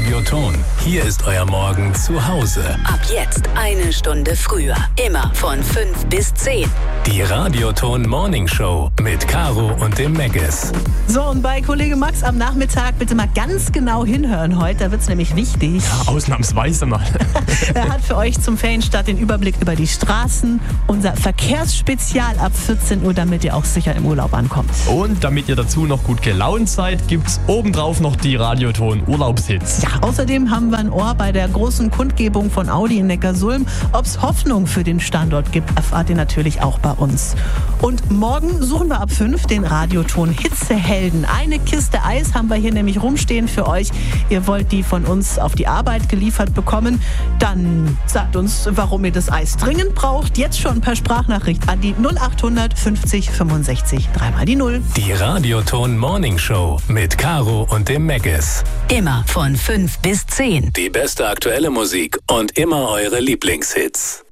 Radioton. Hier ist euer Morgen zu Hause. Ab jetzt 1 Stunde früher. Immer von 5 bis 10. Die Radioton Morning Show mit Caro und dem Megges. So, und bei Kollege Max am Nachmittag bitte mal ganz genau hinhören heute. Da wird es nämlich wichtig. Ja, ausnahmsweise mal. Er hat für euch zum Ferienstart den Überblick über die Straßen. Unser Verkehrsspezial ab 14 Uhr, damit ihr auch sicher im Urlaub ankommt. Und damit ihr dazu noch gut gelaunt seid, gibt's obendrauf noch die Radioton Urlaubshits. Ja, außerdem haben wir ein Ohr bei der großen Kundgebung von Audi in Neckarsulm. Ob es Hoffnung für den Standort gibt, erfahrt ihr natürlich auch bei uns. Und morgen suchen wir ab 5 den Radioton Hitzehelden. Eine Kiste Eis haben wir hier nämlich rumstehen für euch. Ihr wollt die von uns auf die Arbeit geliefert bekommen. Dann sagt uns, warum ihr das Eis dringend braucht. Jetzt schon per Sprachnachricht an die 0800 50 65 3 die 0. Die Radioton Morning Show mit Caro und dem Megges. Immer von 5 bis 10. Die beste aktuelle Musik und immer eure Lieblingshits.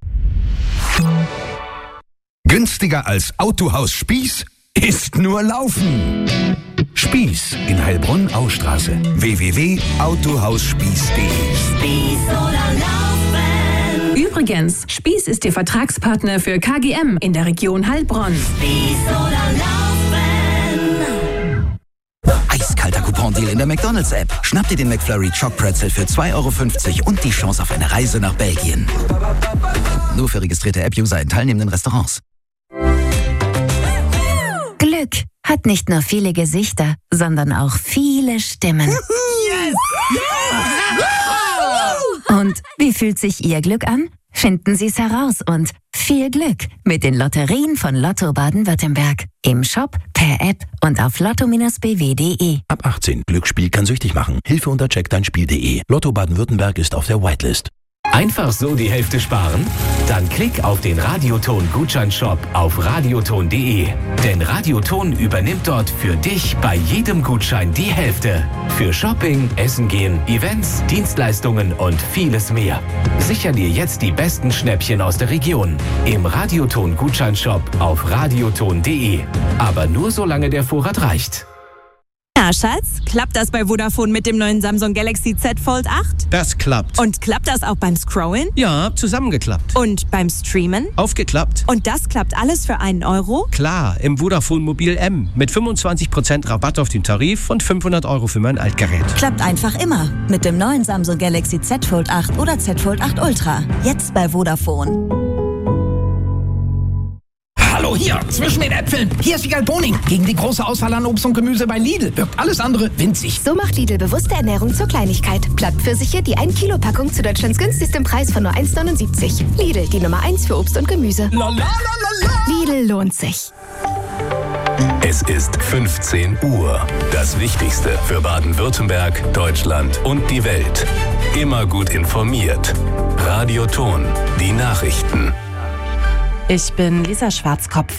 Günstiger als Autohaus Spieß ist nur Laufen. Spieß in Heilbronn-Austraße. www.autohausspieß.de. Spieß oder Laufen. Übrigens, Spieß ist Ihr Vertragspartner für KGM in der Region Heilbronn. Spieß oder Laufen. Eiskalter Coupon-Deal in der McDonalds-App. Schnapp dir den McFlurry Choc Pretzel für 2,50 € und die Chance auf eine Reise nach Belgien. Nur für registrierte App-User in teilnehmenden Restaurants. Glück hat nicht nur viele Gesichter, sondern auch viele Stimmen. Yes! Und wie fühlt sich Ihr Glück an? Finden Sie es heraus und viel Glück mit den Lotterien von Lotto Baden-Württemberg. Im Shop, per App und auf lotto-bw.de. Ab 18. Glücksspiel kann süchtig machen. Hilfe unter checkdeinspiel.de. Lotto Baden-Württemberg ist auf der Whitelist. Einfach so die Hälfte sparen? Dann klick auf den Radioton-Gutscheinshop auf radioton.de. Denn Radioton übernimmt dort für dich bei jedem Gutschein die Hälfte. Für Shopping, Essen gehen, Events, Dienstleistungen und vieles mehr. Sicher dir jetzt die besten Schnäppchen aus der Region. Im Radioton-Gutscheinshop auf radioton.de. Aber nur solange der Vorrat reicht. Na, Schatz, klappt das bei Vodafone mit dem neuen Samsung Galaxy Z Fold 8? Das klappt. Und klappt das auch beim Scrollen? Ja, zusammengeklappt. Und beim Streamen? Aufgeklappt. Und das klappt alles für 1 €? Klar, im Vodafone Mobil M mit 25% Rabatt auf den Tarif und 500 € für mein Altgerät. Klappt einfach immer mit dem neuen Samsung Galaxy Z Fold 8 oder Z Fold 8 Ultra. Jetzt bei Vodafone. Hallo, hier, zwischen den Äpfeln. Hier ist Wiegald Boning. Gegen die große Auswahl an Obst und Gemüse bei Lidl wirkt alles andere winzig. So macht Lidl bewusste Ernährung zur Kleinigkeit. Blattpfirsiche, die 1 Kilo Packung zu Deutschlands günstigstem Preis von nur 1,79. Lidl, die Nummer 1 für Obst und Gemüse. Lidl lohnt sich. Es ist 15 Uhr. Das Wichtigste für Baden-Württemberg, Deutschland und die Welt. Immer gut informiert. Radioton, die Nachrichten. Ich bin Lisa Schwarzkopf.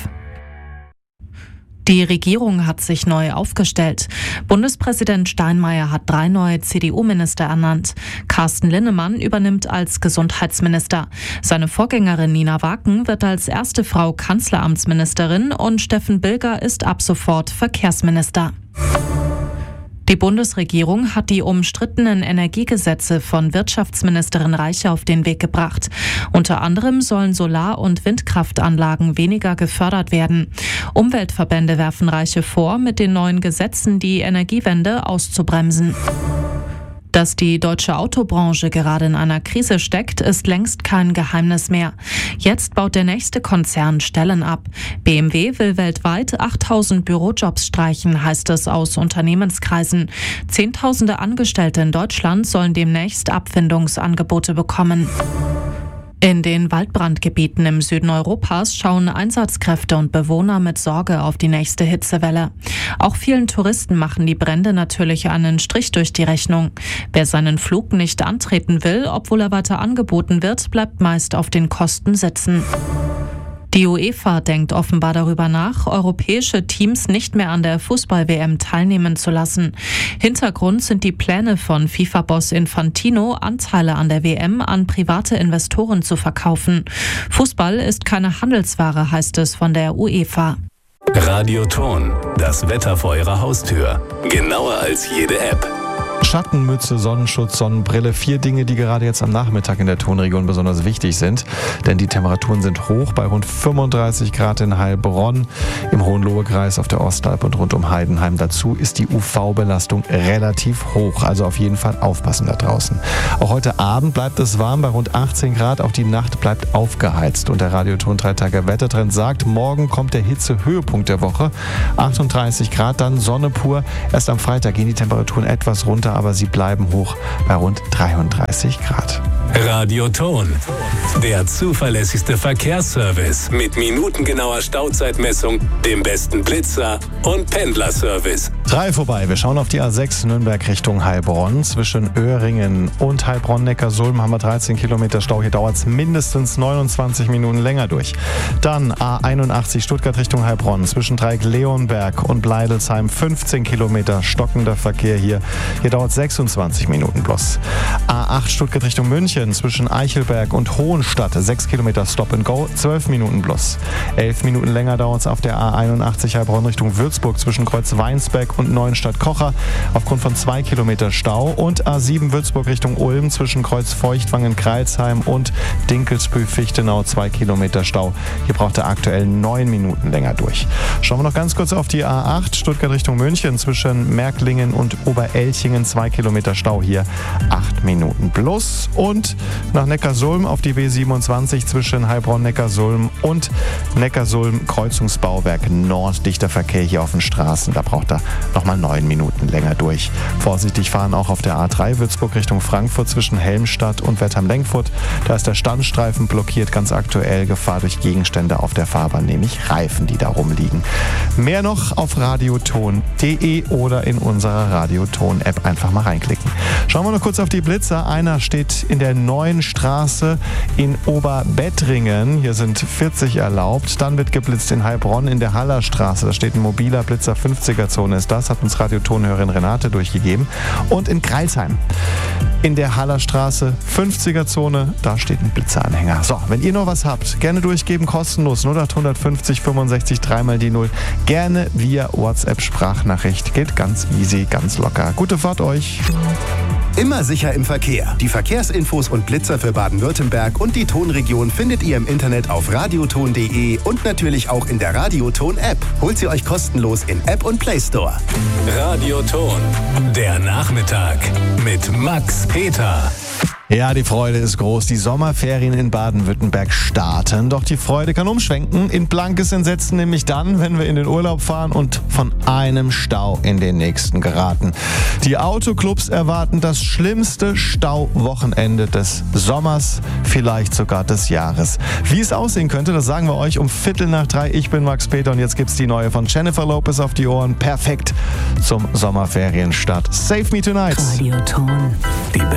Die Regierung hat sich neu aufgestellt. Bundespräsident Steinmeier hat 3 neue CDU-Minister ernannt. Carsten Linnemann übernimmt als Gesundheitsminister. Seine Vorgängerin Nina Waken wird als erste Frau Kanzleramtsministerin und Steffen Bilger ist ab sofort Verkehrsminister. Die Bundesregierung hat die umstrittenen Energiegesetze von Wirtschaftsministerin Reiche auf den Weg gebracht. Unter anderem sollen Solar- und Windkraftanlagen weniger gefördert werden. Umweltverbände werfen Reiche vor, mit den neuen Gesetzen die Energiewende auszubremsen. Dass die deutsche Autobranche gerade in einer Krise steckt, ist längst kein Geheimnis mehr. Jetzt baut der nächste Konzern Stellen ab. BMW will weltweit 8.000 Bürojobs streichen, heißt es aus Unternehmenskreisen. Zehntausende Angestellte in Deutschland sollen demnächst Abfindungsangebote bekommen. In den Waldbrandgebieten im Süden Europas schauen Einsatzkräfte und Bewohner mit Sorge auf die nächste Hitzewelle. Auch vielen Touristen machen die Brände natürlich einen Strich durch die Rechnung. Wer seinen Flug nicht antreten will, obwohl er weiter angeboten wird, bleibt meist auf den Kosten sitzen. Die UEFA denkt offenbar darüber nach, europäische Teams nicht mehr an der Fußball-WM teilnehmen zu lassen. Hintergrund sind die Pläne von FIFA-Boss Infantino, Anteile an der WM an private Investoren zu verkaufen. Fußball ist keine Handelsware, heißt es von der UEFA. Radioton, das Wetter vor Ihrer Haustür. Genauer als jede App. Schattenmütze, Sonnenschutz, Sonnenbrille. 4 Dinge, die gerade jetzt am Nachmittag in der Tonregion besonders wichtig sind. Denn die Temperaturen sind hoch bei rund 35 Grad in Heilbronn, im Hohenlohe-Kreis, auf der Ostalb und rund um Heidenheim. Dazu ist die UV-Belastung relativ hoch. Also auf jeden Fall aufpassen da draußen. Auch heute Abend bleibt es warm bei rund 18 Grad. Auch die Nacht bleibt aufgeheizt. Und der Radioton 3-Tage-Wettertrend sagt, morgen kommt der Hitzehöhepunkt der Woche. 38 Grad, dann Sonne pur. Erst am Freitag gehen die Temperaturen etwas runter, aber sie bleiben hoch bei rund 33 Grad. Radioton, der zuverlässigste Verkehrsservice mit minutengenauer Stauzeitmessung, dem besten Blitzer und Pendlerservice. 3 vorbei. Wir schauen auf die A6 Nürnberg Richtung Heilbronn. Zwischen Öhringen und Heilbronn-Neckarsulm haben wir 13 Kilometer Stau. Hier dauert es mindestens 29 Minuten länger durch. Dann A81 Stuttgart Richtung Heilbronn. Zwischen Dreieck-Leonberg und Bleidelsheim 15 Kilometer stockender Verkehr hier. Hier dauert es 26 Minuten bloß. A8 Stuttgart Richtung München. Zwischen Eichelberg und Hohenstadt 6 Kilometer Stop and Go, 12 Minuten bloß. 11 Minuten länger dauert es auf der A81 Heilbronn Richtung Würzburg zwischen Kreuz Weinsberg und Neuenstadt-Kocher aufgrund von 2 Kilometer Stau. Und A7 Würzburg Richtung Ulm zwischen Kreuz Feuchtwangen-Kreilsheim und Dinkelsbühl-Fichtenau 2 Kilometer Stau. Hier braucht er aktuell 9 Minuten länger durch. Schauen wir noch ganz kurz auf die A8 Stuttgart Richtung München zwischen Märklingen und Oberelchingen 2 Kilometer Stau. Hier 8 Minuten plus. Und nach Neckarsulm auf die B27 zwischen Heilbronn-Neckarsulm und Neckarsulm-Kreuzungsbauwerk Nord. Dichter Verkehr hier auf den Straßen. Da braucht er nochmal 9 Minuten länger durch. Vorsichtig fahren auch auf der A3 Würzburg Richtung Frankfurt zwischen Helmstadt und Wertheim-Lenkfurt. Da ist der Standstreifen blockiert. Ganz aktuell Gefahr durch Gegenstände auf der Fahrbahn, nämlich Reifen, die da rumliegen. Mehr noch auf radioton.de oder in unserer Radioton-App einfach mal reinklicken. Schauen wir noch kurz auf die Blitzer. Einer steht in der neuen Straße in Oberbettringen. Hier sind 40 erlaubt. Dann wird geblitzt in Heilbronn in der Hallerstraße. Da steht ein mobiler Blitzer, 50er-Zone ist das, hat uns Radiotonhörerin Renate durchgegeben. Und in Kreilsheim in der Hallerstraße, 50er-Zone, da steht ein Blitzeranhänger. So, wenn ihr noch was habt, gerne durchgeben, kostenlos 0850 65 3 die 0. Gerne via WhatsApp-Sprachnachricht. Geht ganz easy, ganz locker. Gute Fahrt euch. Immer sicher im Verkehr. Die Verkehrsinfos und Blitzer für Baden-Württemberg und die Tonregion findet ihr im Internet auf radioton.de und natürlich auch in der Radioton-App. Holt sie euch kostenlos in App und Play Store. Radioton, der Nachmittag mit Max Peter. Ja, die Freude ist groß. Die Sommerferien in Baden-Württemberg starten. Doch die Freude kann umschwenken in blankes Entsetzen, nämlich dann, wenn wir in den Urlaub fahren und von einem Stau in den nächsten geraten. Die Autoclubs erwarten das schlimmste Stauwochenende des Sommers, vielleicht sogar des Jahres. Wie es aussehen könnte, das sagen wir euch um 2:15. Ich bin Max Peter und jetzt gibt's die neue von Jennifer Lopez auf die Ohren. Perfekt zum Sommerferienstart. Save Me Tonight. Radioton.